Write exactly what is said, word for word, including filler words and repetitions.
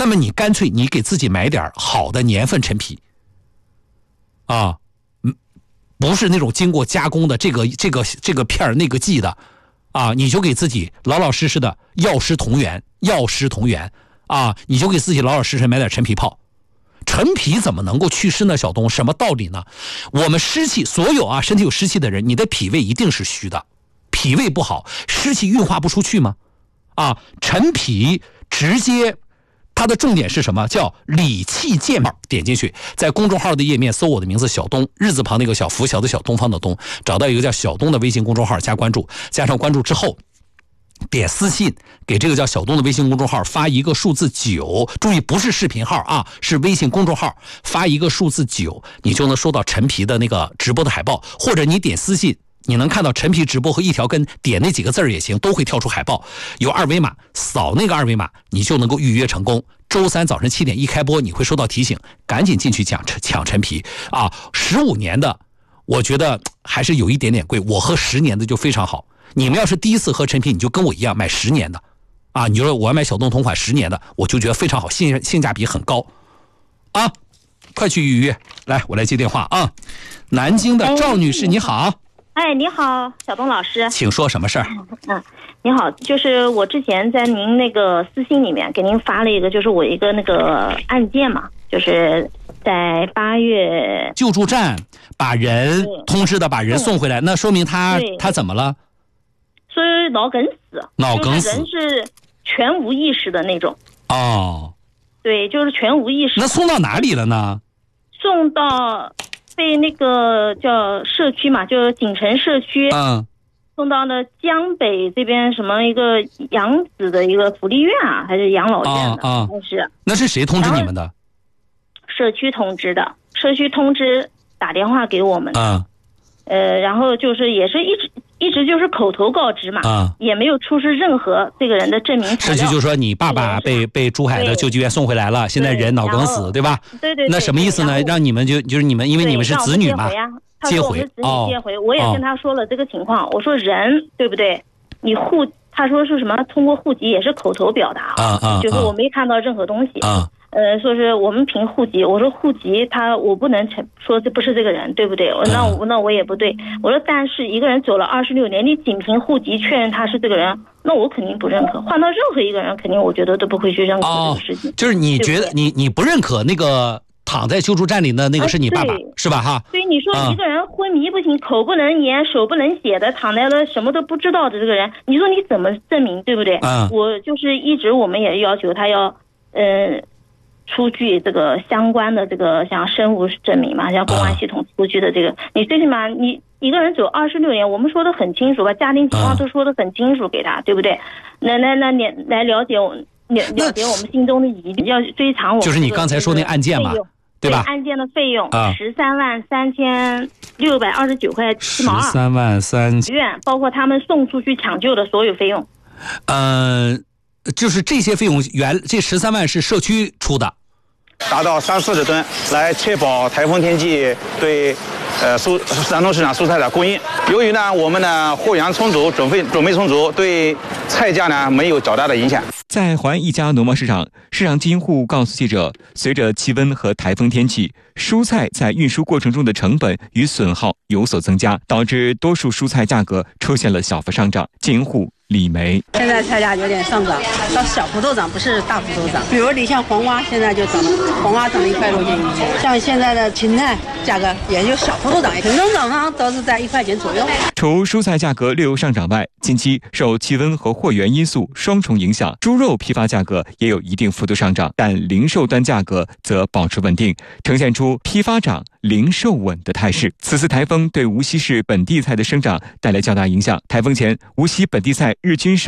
那么你干脆你给自己买点好的年份陈皮啊，不是那种经过加工的这个这个这个片那个剂的啊，你就给自己老老实实的药师同源，药师同源啊，你就给自己老老实实买点陈皮泡。陈皮怎么能够祛湿呢？小东，什么道理呢？我们湿气，所有啊身体有湿气的人，你的脾胃一定是虚的，脾胃不好，湿气运化不出去吗？啊，陈皮直接它的重点是什么？叫理气健脾。点进去，在公众号的页面搜我的名字小东，日字旁那个小拂晓的小，东方的东，找到一个叫小东的微信公众号，加关注，加上关注之后点私信给这个叫小东的微信公众号发一个数字九，注意不是视频号啊，是微信公众号，发一个数字九，你就能收到陈皮的那个直播的海报，或者你点私信你能看到陈皮直播和一条根，点那几个字也行，都会跳出海报，有二维码，扫那个二维码你就能够预约成功。周三早晨七点一开播，你会收到提醒，赶紧进去抢抢陈皮啊！十五年的我觉得还是有一点点贵，我喝十年的就非常好。你们要是第一次喝陈皮，你就跟我一样买十年的啊！你说我要买小东同款十年的，我就觉得非常好，性性价比很高啊！快去预约。来，我来接电话啊！南京的赵女士，你好。 哎，你好，小东老师， 请说什么事儿？ 嗯，你好，就是我之前在您那个私信里面给您发了一个，就是我一个那个案件嘛，就是在八月救助站把人通知的把人送回来，那说明他他怎么了？ 说脑梗死， 脑梗死， 就是人是全无意识的那种。 哦， 对，就是全无意识。 那送到哪里了呢？ 送到被那个叫社区嘛，就是锦城社区， 嗯， 送到了江北这边什么一个养子的一个福利院啊，还是养老院的？ 啊啊， 是。 那是谁通知你们的？ 社区通知的，社区通知打电话给我们的。 嗯。 呃，然后就是也是一直一直就是口头告知嘛， 啊， 也没有出示任何这个人的证明材料。 社区就说你爸爸被被珠海的救济院送回来了，现在人脑梗死，对吧？ 对对。 那什么意思呢？让你们就就是你们，因为你们是子女嘛， 接回啊。他说我们子女接回，我也跟他说了这个情况，我说人对不对？你户，他说是什么？通过户籍也是口头表达啊啊， 就是我没看到任何东西啊。 呃，说是我们凭户籍，我说户籍他我不能承说这不是这个人，对不对？那我那我也不对。我说但是一个人走了二十六年，你仅凭户籍确认他是这个人，那我肯定不认可。换到任何一个人，肯定我觉得都不会去认可这个事情。 哦，就是你觉得你你不认可那个躺在救助站里的那个是你爸爸，啊，是吧？哈。 所以你说一个人昏迷不醒，口不能言，手不能写的躺在了什么都不知道的这个人，你说你怎么证明，对不对？ 嗯。 我就是一直我们也要求他要，呃。出具这个相关的这个像生物证明嘛，像公安系统出具的这个，啊，你最起码你一个人走二十六年，我们说的很清楚吧，家庭情况都说的很清楚给他，啊，对不对？那那那你来了解我了了解我们心中的疑虑，要追偿我们， 就是你刚才说那案件嘛，对吧？ 案件的费用啊， 十三万三千六百二十九块七毛二， 十三万三院，包括他们送出去抢救的所有费用。 嗯。呃就是这些费用原这十三万是社区出的， 达到三四十吨，来确保台风天气对呃蔬山东市场蔬菜的供应。由于呢我们的货源充足，准备准备充足，对菜价呢没有较大的影响。 在淮安一家农贸市场，市场经营户告诉记者，随着气温和台风天气，蔬菜在运输过程中的成本与损耗有所增加，导致多数蔬菜价格出现了小幅上涨。经营户李梅， 现在菜价有点上涨，到小幅度涨，不是大幅度涨。比如你像黄瓜，现在就涨了，黄瓜涨了一块多钱一斤。像现在的芹菜价格也就小幅度涨，品种涨呢都是在一块钱左右。 除蔬菜价格略有上涨外，近期受气温和货源因素双重影响，猪肉批发价格也有一定幅度上涨，但零售端价格则保持稳定，呈现出批发涨、零售稳的态势。此次台风对无锡市本地菜的生长带来较大影响。台风前，无锡本地菜日均上